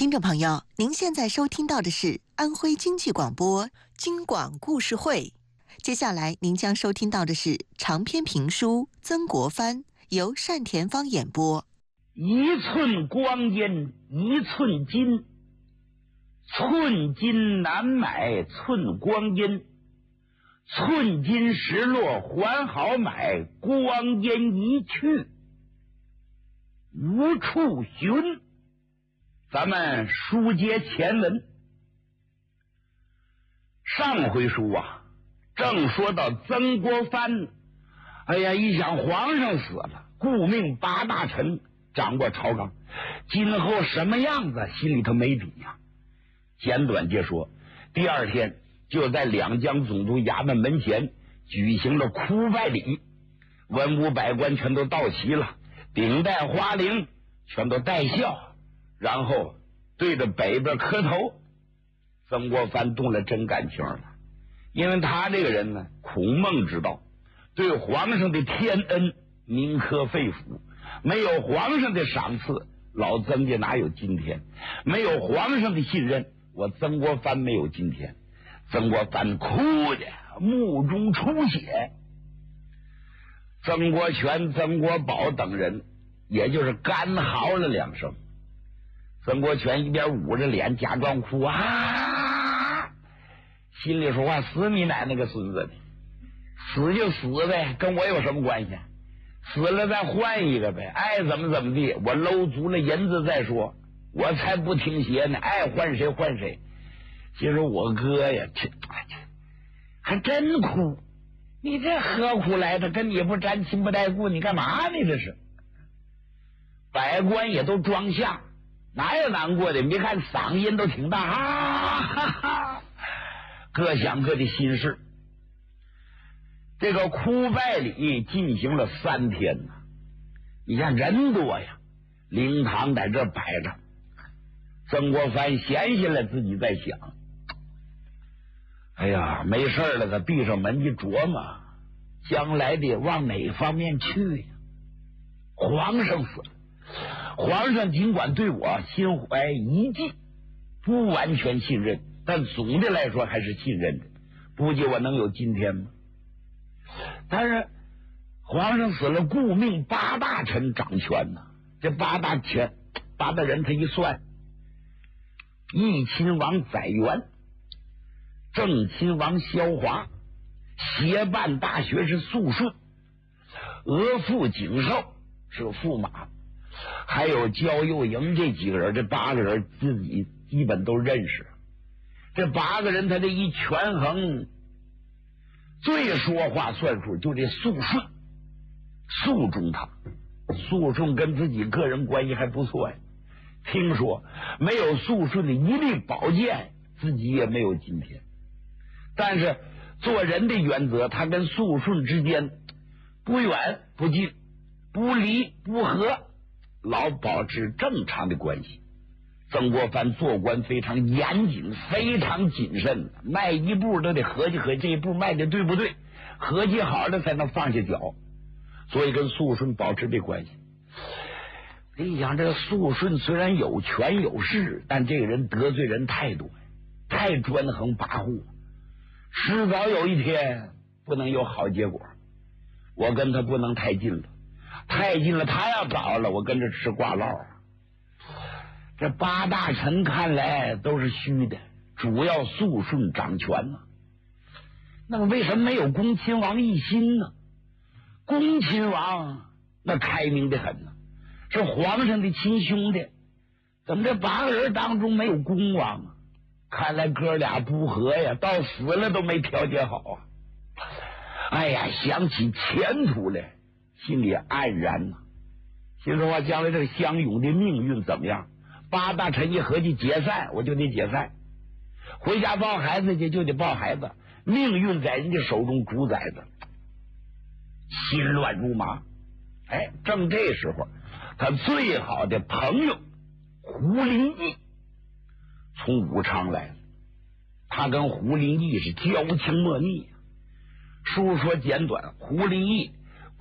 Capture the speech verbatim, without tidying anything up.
听众朋友，您现在收听到的是安徽经济广播京广故事会。接下来您将收听到的是长篇评书《曾国藩》，由单田芳演播。 一寸光阴一寸金，寸金难买寸光阴，寸金石落还好买，光阴一去无处寻。咱们书接前文，上回书啊，正说到曾国藩，哎呀，一想皇上死了，顾命八大臣掌过朝纲，今后什么样子心里头没底呀、啊。简短截说，第二天就在两江总督衙门门前举行了哭拜礼，文武百官全都到齐了，顶戴花翎全都戴孝，然后对着北边磕头。曾国藩动了真感情了，因为他这个人呢，孔孟之道，对皇上的天恩铭刻肺腑，没有皇上的赏赐，老曾家哪有今天？没有皇上的信任，我曾国藩没有今天。曾国藩哭的目中出血，曾国荃、曾国宝等人也就是干嚎了两声。曾国荃一边捂着脸假装哭啊，心里说话：死你奶奶个孙子的，死就死呗，跟我有什么关系？死了再换一个呗，爱怎么怎么地，我搂足了银子再说，我才不听邪呢，爱换谁换谁。其实我哥呀，这还真哭，你这何苦来的？跟你不沾亲不带故，你干嘛呢？这是。百官也都装下，哪有难过的？别看嗓音都挺大，啊哈哈，各想各的心事。这个哭拜礼进行了三天呢，你看人多呀，灵堂在这摆着。曾国藩闲下来自己在想，哎呀，没事了，他闭上门去琢磨，将来得往哪方面去呀？皇上死了，皇上尽管对我心怀疑忌，不完全信任，但总的来说还是信任的，不计我能有今天吗？但是皇上死了，顾命八大臣掌权呢，这八大臣八大人他一算，义亲王载元，正亲王萧华，协办大学士肃顺，额驸景寿是个驸马，还有焦佑营这几个人，这八个人自己基本都认识。这八个人他这一权衡，最说话算数就这肃顺，肃中他肃顺跟自己个人关系还不错呀。听说没有肃顺的一粒宝剑，自己也没有今天。但是做人的原则，他跟肃顺之间不远不近，不离不合，老保持正常的关系。曾国藩做官非常严谨，非常谨慎，迈一步都得合计合计，这一步迈的对不对，合计好了才能放下脚，所以跟肃顺保持这关系。你想，这个肃顺虽然有权有势，但这个人得罪人太多，太专横跋扈，迟早有一天不能有好结果。我跟他不能太近了，太近了他要倒了，我跟着吃挂烙啊。这八大臣看来都是虚的，主要肃顺掌权呢。那么为什么没有恭亲王奕欣呢？恭亲王那开明的很呢，是皇上的亲兄弟，怎么这八个人当中没有恭王啊？看来哥俩不和呀，到死了都没调节好啊！哎呀，想起前途来，心里黯然呐、啊。心说话，将来这个湘勇的命运怎么样？八大臣一合计解散，我就得解散，回家抱孩子去就得抱孩子，命运在人家手中主宰着，心乱如麻。哎，正这时候，他最好的朋友胡林翼从武昌来了，他跟胡林翼是交情莫逆。书说简短，胡林翼